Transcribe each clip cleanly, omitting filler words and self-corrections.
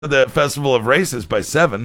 the Festival of Races by 7.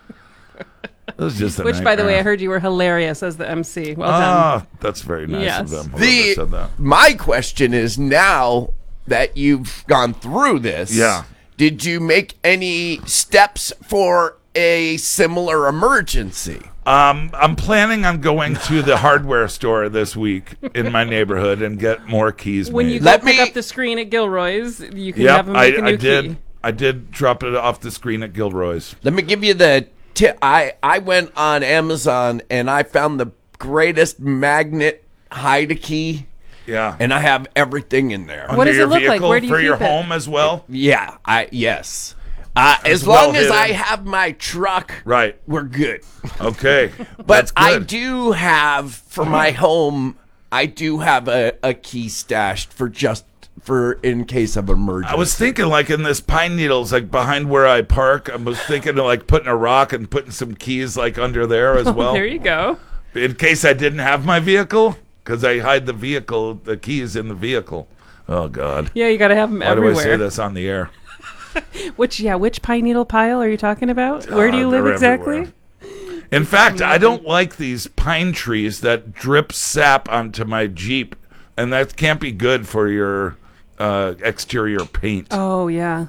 It was just a Which, nightmare. by the way, I heard you were hilarious as the MC. Well done. Ah, that's very nice Yes. of them. Whoever said that. My question is, now that you've gone through this, did you make any steps for a similar emergency? I'm planning on going to the hardware store this week in my neighborhood and get more keys When made. you go pick up the screen at Gilroy's, you can have them make a new key. I did drop it off the screen at Gilroy's. Let me give you the tip. I went on Amazon and I found the greatest magnet hide-a-key. Yeah. And I have everything in there. What does it look like? Where do you for your keep it? home as well? Yeah, yes. As long as I have my truck, right, we're good. Okay. But I do have, for my home, I do have a key stashed for in case of emergency. I was thinking like in this pine needles, like behind where I park, I was thinking of like putting a rock and putting some keys like under there as well. There you go. In case I didn't have my vehicle, because I hide the keys in the vehicle. Oh, God. Yeah, you got to have them everywhere. Why do I say this on the air? Which pine needle pile are you talking about? Where do you live exactly? Everywhere. In fact, I don't like these pine trees that drip sap onto my Jeep, and that can't be good for your exterior paint. Oh, yeah.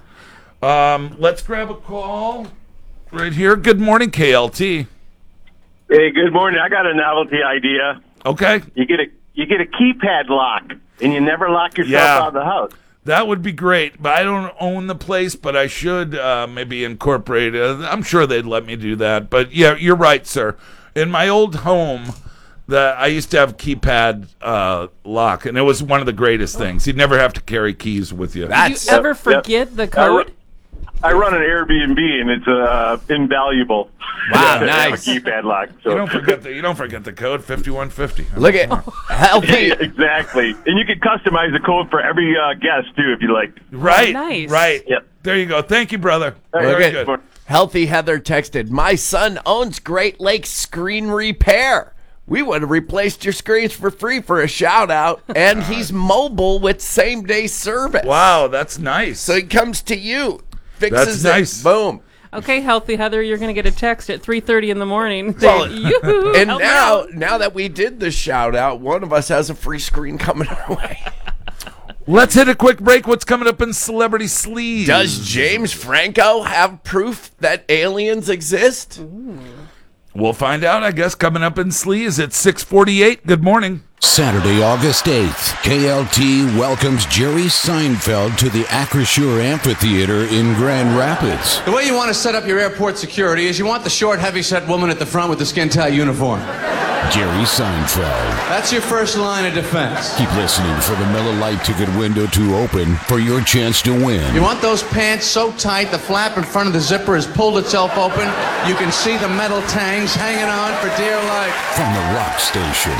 Let's grab a call right here. Good morning, KLT. Hey, good morning. I got a novelty idea. Okay. You get a keypad lock, and you never lock yourself out of the house. That would be great, but I don't own the place, but I should maybe incorporate it. I'm sure they'd let me do that. But, yeah, you're right, sir. In my old home, I used to have keypad lock, and it was one of the greatest things. You'd never have to carry keys with you. Did you ever forget the code? I run an Airbnb, and it's invaluable. Wow, to have nice. a keypad lock. So. You don't forget the code 5150. Look at healthy. Exactly, and you can customize the code for every guest too, if you like. Right, nice. Right. Yep. There you go. Thank you, brother. Very good. Healthy Heather texted, "My son owns Great Lakes Screen Repair. We would have replaced your screens for free for a shout out, and he's mobile with same day service. Wow, that's nice. So he comes to you, fixes That's nice. it, boom." Okay, Healthy Heather, you're going to get a text at 3:30 in the morning. Well, Yoo-hoo, and help me out. now that we did the shout out, one of us has a free screen coming our way. Let's hit a quick break. What's coming up in Celebrity Sleaze? Does James Franco have proof that aliens exist? We'll find out, I guess, coming up in Sleaze at 6:48. Good morning. Saturday, August 8th, KLT welcomes Jerry Seinfeld to the Acrisure Amphitheater in Grand Rapids. The way you want to set up your airport security is you want the short, heavy-set woman at the front with the skin-tight uniform. Jerry Seinfeld. That's your first line of defense. Keep listening for the Miller Lite ticket window to open for your chance to win. You want those pants so tight the flap in front of the zipper has pulled itself open. You can see the metal tangs hanging on for dear life. From the Rock Station,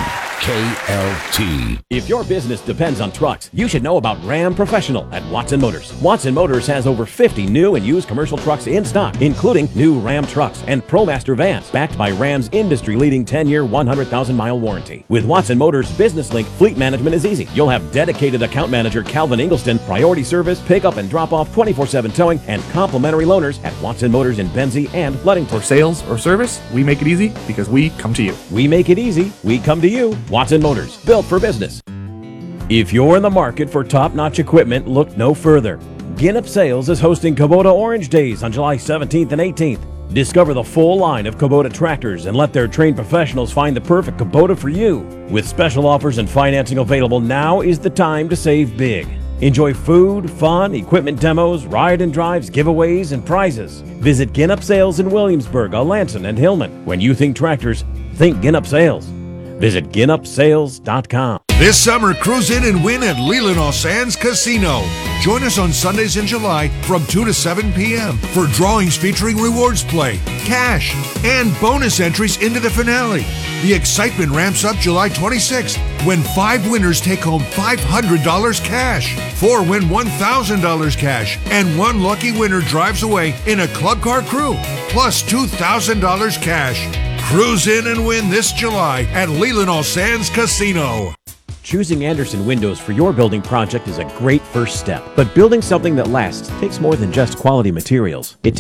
KLT. If your business depends on trucks, you should know about Ram Professional at Watson Motors. Watson Motors has over 50 new and used commercial trucks in stock, including new Ram trucks and ProMaster vans, backed by Ram's industry-leading 10-year, 100,000-mile warranty. With Watson Motors Business Link, fleet management is easy. You'll have dedicated account manager Calvin Ingleston, priority service, pickup and drop-off, 24/7 towing, and complimentary loaners at Watson Motors in Benzie and Ludington. For sales or service, we make it easy because we come to you. We make it easy. We come to you. Watson Motors, built for business. If you're in the market for top-notch equipment, look no further. Ginnop Sales is hosting Kubota Orange Days on July 17th and 18th. Discover the full line of Kubota tractors and let their trained professionals find the perfect Kubota for you. With special offers and financing available, now is the time to save big. Enjoy food, fun, equipment demos, ride and drives, giveaways, and prizes. Visit Ginnop Sales in Williamsburg, Alanson, and Hillman. When you think tractors, think Ginnop Sales. Visit GinnupSales.com. This summer, cruise in and win at Leland All Sands Casino. Join us on Sundays in July from 2 to 7 p.m. for drawings featuring rewards play, cash, and bonus entries into the finale. The excitement ramps up July 26th when 5 winners take home $500 cash, 4 win $1,000 cash, and 1 lucky winner drives away in a club car crew, plus $2,000 cash. Cruise in and win this July at Leland All Sands Casino. Choosing Anderson Windows for your building project is a great first step, but building something that lasts takes more than just quality materials. It